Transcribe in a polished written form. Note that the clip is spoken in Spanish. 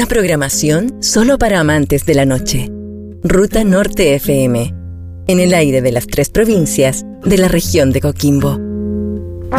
programación solo para amantes de la noche. Ruta Norte FM, en el aire de las 3 provincias de la región de Coquimbo.